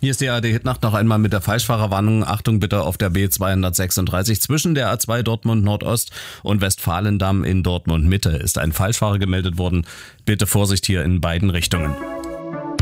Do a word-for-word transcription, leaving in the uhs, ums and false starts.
Hier ist die A R D-Hitnacht noch einmal mit der Falschfahrerwarnung. Achtung bitte auf der B zweihundertsechsunddreißig zwischen der A zwei Dortmund Nordost und Westfalendamm in Dortmund Mitte ist ein Falschfahrer gemeldet worden. Bitte Vorsicht hier in beiden Richtungen.